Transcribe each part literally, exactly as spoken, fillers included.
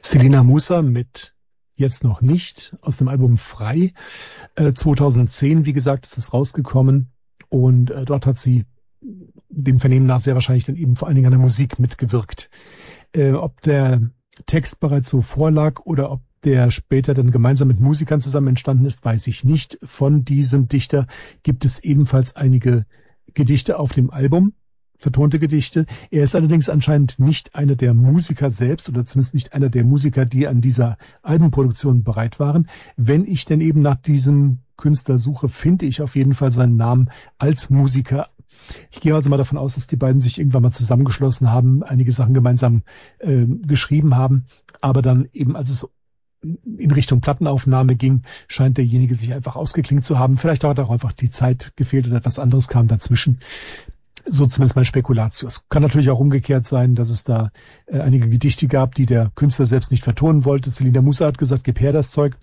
Selina Musa mit Jetzt noch nicht aus dem Album Frei. Äh, zweitausendzehn, wie gesagt, ist es rausgekommen und äh, dort hat sie dem Vernehmen nach sehr wahrscheinlich dann eben vor allen Dingen an der Musik mitgewirkt. Äh, ob der Text bereits so vorlag oder ob der später dann gemeinsam mit Musikern zusammen entstanden ist, weiß ich nicht. Von diesem Dichter gibt es ebenfalls einige Gedichte auf dem Album. Vertonte Gedichte. Er ist allerdings anscheinend nicht einer der Musiker selbst oder zumindest nicht einer der Musiker, die an dieser Albenproduktion bereit waren. Wenn ich denn eben nach diesem Künstler suche, finde ich auf jeden Fall seinen Namen als Musiker. Ich gehe also mal davon aus, dass die beiden sich irgendwann mal zusammengeschlossen haben, einige Sachen gemeinsam äh, geschrieben haben, aber dann eben, als es in Richtung Plattenaufnahme ging, scheint derjenige sich einfach ausgeklingt zu haben. Vielleicht hat auch einfach die Zeit gefehlt oder etwas anderes kam dazwischen. So zumindest mein Spekulatius. Kann natürlich auch umgekehrt sein, dass es da äh, einige Gedichte gab, die der Künstler selbst nicht vertonen wollte. Selina Musa hat gesagt, gib her das Zeug.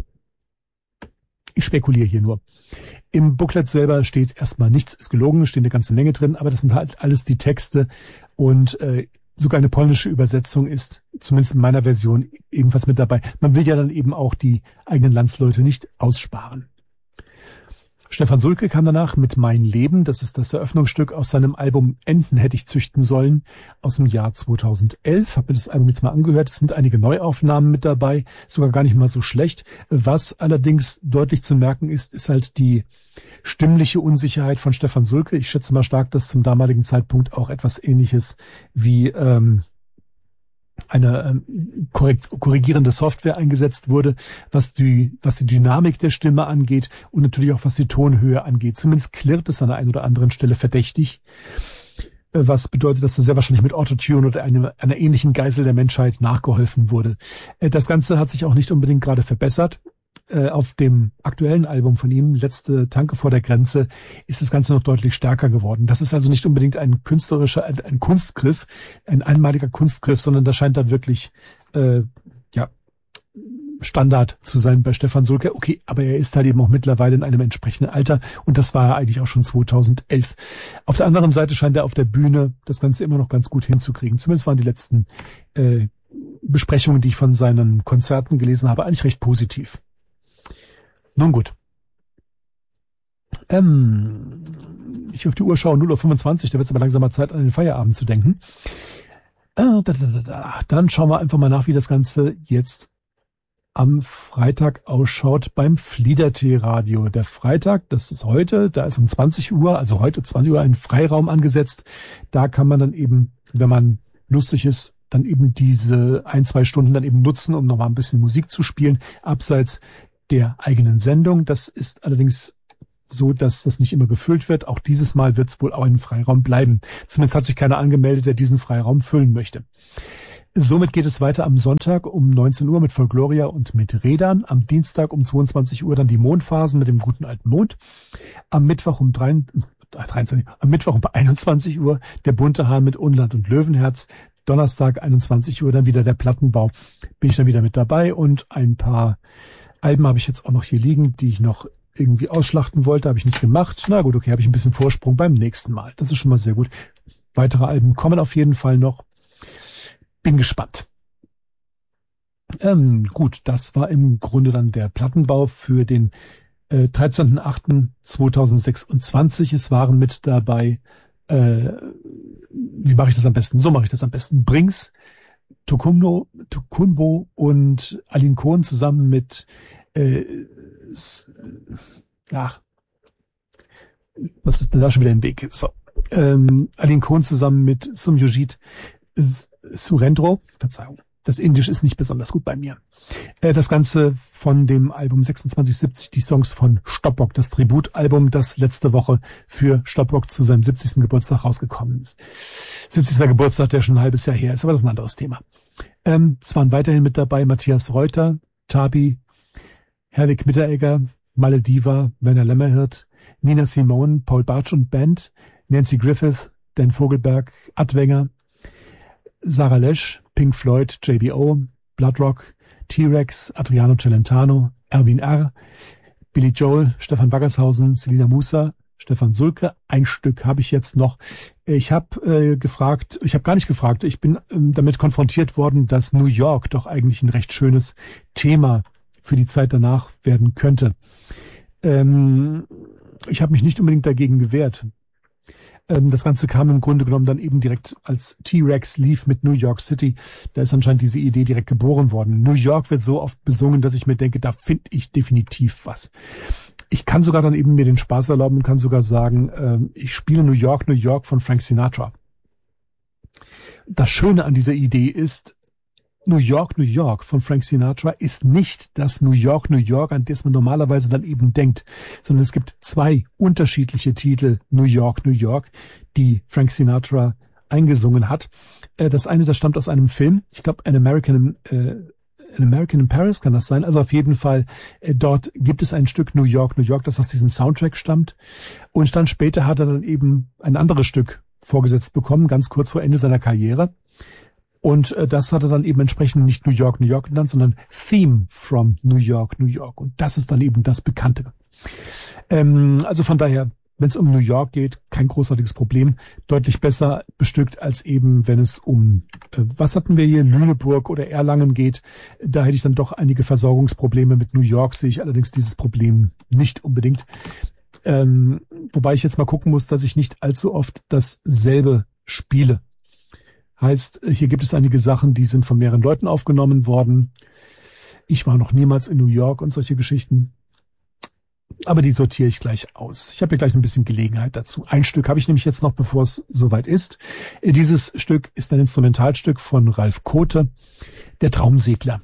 Ich spekuliere hier nur. Im Booklet selber steht erstmal nichts, ist gelogen, steht eine ganze Menge drin, aber das sind halt alles die Texte und äh, sogar eine polnische Übersetzung ist, zumindest in meiner Version, ebenfalls mit dabei. Man will ja dann eben auch die eigenen Landsleute nicht aussparen. Stefan Sulke kam danach mit Mein Leben. Das ist das Eröffnungsstück aus seinem Album Enten hätte ich züchten sollen aus dem Jahr zweitausendelf. Hab mir das Album jetzt mal angehört. Es sind einige Neuaufnahmen mit dabei, sogar gar nicht mal so schlecht. Was allerdings deutlich zu merken ist, ist halt die stimmliche Unsicherheit von Stefan Sulke. Ich schätze mal stark, dass zum damaligen Zeitpunkt auch etwas Ähnliches wie ähm, eine ähm, korrekt, korrigierende Software eingesetzt wurde, was die, was die Dynamik der Stimme angeht und natürlich auch was die Tonhöhe angeht. Zumindest klirrt es an der einen oder anderen Stelle verdächtig, äh, was bedeutet, dass da sehr wahrscheinlich mit Autotune oder eine, einer ähnlichen Geißel der Menschheit nachgeholfen wurde. Äh, das Ganze hat sich auch nicht unbedingt gerade verbessert. Äh, auf dem aktuellen Album von ihm, Letzte Tanke vor der Grenze, ist das Ganze noch deutlich stärker geworden. Das ist also nicht unbedingt ein künstlerischer, ein, ein Kunstgriff, ein einmaliger Kunstgriff, sondern das scheint da wirklich äh, ja Standard zu sein bei Stefan Sulke. Okay, aber er ist halt eben auch mittlerweile in einem entsprechenden Alter und das war er eigentlich auch schon zweitausendelf. Auf der anderen Seite scheint er auf der Bühne das Ganze immer noch ganz gut hinzukriegen. Zumindest waren die letzten äh, Besprechungen, die ich von seinen Konzerten gelesen habe, eigentlich recht positiv. Nun gut. Ähm, ich auf die Uhr schaue, null Uhr fünfundzwanzig, da wird es aber langsam mal Zeit, an den Feierabend zu denken. Äh, da, da, da, da. Dann schauen wir einfach mal nach, wie das Ganze jetzt am Freitag ausschaut beim Fliedertee-Radio. Der Freitag, das ist heute, da ist um zwanzig Uhr, also heute zwanzig Uhr ein Freiraum angesetzt. Da kann man dann eben, wenn man lustig ist, dann eben diese ein, zwei Stunden dann eben nutzen, um nochmal ein bisschen Musik zu spielen, abseits der eigenen Sendung. Das ist allerdings so, dass das nicht immer gefüllt wird. Auch dieses Mal wird es wohl auch ein Freiraum bleiben. Zumindest hat sich keiner angemeldet, der diesen Freiraum füllen möchte. Somit geht es weiter am Sonntag um neunzehn Uhr mit Folkloria und mit Rädern. Am Dienstag um zweiundzwanzig Uhr dann die Mondphasen mit dem guten alten Mond. Am Mittwoch um dreiundzwanzig, am Mittwoch um einundzwanzig Uhr der bunte Hahn mit Unland und Löwenherz. Donnerstag einundzwanzig Uhr dann wieder der Plattenbau. Bin ich dann wieder mit dabei und ein paar Alben habe ich jetzt auch noch hier liegen, die ich noch irgendwie ausschlachten wollte, habe ich nicht gemacht. Na gut, okay, habe ich ein bisschen Vorsprung beim nächsten Mal. Das ist schon mal sehr gut. Weitere Alben kommen auf jeden Fall noch. Bin gespannt. Ähm, gut, das war im Grunde dann der Plattenbau für den äh, dreizehnten achten zweitausendsechsundzwanzig. Es waren mit dabei, äh, wie mache ich das am besten? So mache ich das am besten. Brings, Tokumbo, Tokumbo und Aline Cohn zusammen mit äh, ach, was ist denn da schon wieder im Weg? So, ähm, Aline Cohn zusammen mit Sumyojit Surendro, Verzeihung, das Indisch ist nicht besonders gut bei mir. Äh, das Ganze von dem Album sechsundzwanzig siebzig, die Songs von Stopbock, das Tributalbum, das letzte Woche für Stopbock zu seinem siebzigsten Geburtstag rausgekommen ist. siebzigsten Geburtstag, der schon ein halbes Jahr her ist, aber das ist ein anderes Thema. Ähm, es waren weiterhin mit dabei Matthias Reuter, Tabi, Herwig Mitteregger, Malediva, Werner Lämmerhirt, Nina Simone, Paul Bartsch und Band, Nancy Griffith, Dan Vogelberg, Adwenger, Sarah Lesch, Pink Floyd, J B O, Bloodrock, T-Rex, Adriano Celentano, Erwin R., Billy Joel, Stefan Waggershausen, Selina Musa, Stefan Sulke. Ein Stück habe ich jetzt noch. Ich habe äh, gefragt, ich habe gar nicht gefragt, ich bin ähm, damit konfrontiert worden, dass New York doch eigentlich ein recht schönes Thema für die Zeit danach werden könnte. Ähm, ich habe mich nicht unbedingt dagegen gewehrt. Ähm, das Ganze kam im Grunde genommen dann eben direkt als T-Rex lief mit New York City. Da ist anscheinend diese Idee direkt geboren worden. New York wird so oft besungen, dass ich mir denke, da finde ich definitiv was. Ich kann sogar dann eben mir den Spaß erlauben und kann sogar sagen, äh, ich spiele New York, New York von Frank Sinatra. Das Schöne an dieser Idee ist, New York, New York von Frank Sinatra ist nicht das New York, New York, an das man normalerweise dann eben denkt, sondern es gibt zwei unterschiedliche Titel New York, New York, die Frank Sinatra eingesungen hat. Äh, das eine, das stammt aus einem Film, ich glaube An American äh, An American in Paris kann das sein. Also auf jeden Fall, äh, dort gibt es ein Stück New York, New York, das aus diesem Soundtrack stammt. Und dann später hat er dann eben ein anderes Stück vorgesetzt bekommen, ganz kurz vor Ende seiner Karriere. Und äh, das hat er dann eben entsprechend nicht New York, New York genannt, sondern Theme from New York, New York. Und das ist dann eben das Bekannte. Ähm, also von daher, wenn es um New York geht, kein großartiges Problem. Deutlich besser bestückt als eben, wenn es um, äh, was hatten wir hier, Lüneburg oder Erlangen geht. Da hätte ich dann doch einige Versorgungsprobleme. Mit New York sehe ich allerdings dieses Problem nicht unbedingt. Ähm, wobei ich jetzt mal gucken muss, dass ich nicht allzu oft dasselbe spiele. Heißt, hier gibt es einige Sachen, die sind von mehreren Leuten aufgenommen worden. Ich war noch niemals in New York und solche Geschichten. Aber die sortiere ich gleich aus. Ich habe hier gleich ein bisschen Gelegenheit dazu. Ein Stück habe ich nämlich jetzt noch, bevor es soweit ist. Dieses Stück ist ein Instrumentalstück von Ralf Kothe, Der Traumsegler.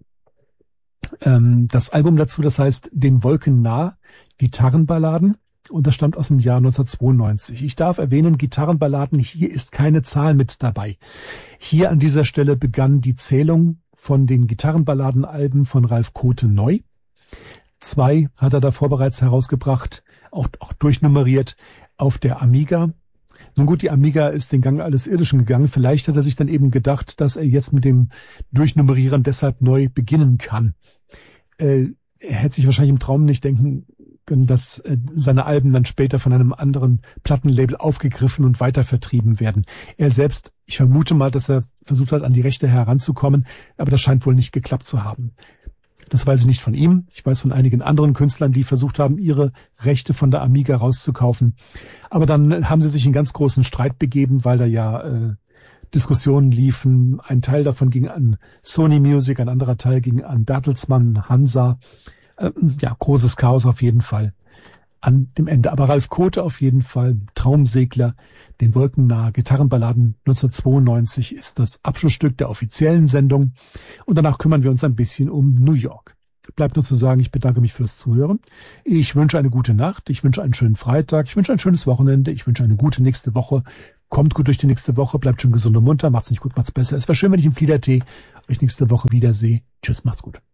Ähm, das Album dazu, das heißt Den Wolken nah, Gitarrenballaden. Und das stammt aus dem Jahr neunzehnhundertzweiundneunzig. Ich darf erwähnen, Gitarrenballaden, hier ist keine Zahl mit dabei. Hier an dieser Stelle begann die Zählung von den Gitarrenballadenalben von Ralf Kothe neu. Zwei hat er davor bereits herausgebracht, auch, auch durchnummeriert auf der Amiga. Nun gut, die Amiga ist den Gang alles Irdischen gegangen. Vielleicht hat er sich dann eben gedacht, dass er jetzt mit dem Durchnummerieren deshalb neu beginnen kann. Äh, er hätte sich wahrscheinlich im Traum nicht denken können, dass äh, seine Alben dann später von einem anderen Plattenlabel aufgegriffen und weitervertrieben werden. Er selbst, ich vermute mal, dass er versucht hat, an die Rechte heranzukommen, aber das scheint wohl nicht geklappt zu haben. Das weiß ich nicht von ihm. Ich weiß von einigen anderen Künstlern, die versucht haben, ihre Rechte von der Amiga rauszukaufen. Aber dann haben sie sich in ganz großen Streit begeben, weil da ja äh, Diskussionen liefen. Ein Teil davon ging an Sony Music, ein anderer Teil ging an Bertelsmann, Hansa. Äh, ja, großes Chaos auf jeden Fall an dem Ende. Aber Ralf Kothe auf jeden Fall, Traumsegler, Den Wolken nah, Gitarrenballaden neunzehnhundertzweiundneunzig ist das Abschlussstück der offiziellen Sendung. Und danach kümmern wir uns ein bisschen um New York. Bleibt nur zu sagen, ich bedanke mich fürs Zuhören. Ich wünsche eine gute Nacht, ich wünsche einen schönen Freitag, ich wünsche ein schönes Wochenende, ich wünsche eine gute nächste Woche. Kommt gut durch die nächste Woche, bleibt schön gesund und munter, macht's nicht gut, macht's besser. Es wäre schön, wenn ich im Fliedertee euch nächste Woche wiedersehe. Tschüss, macht's gut.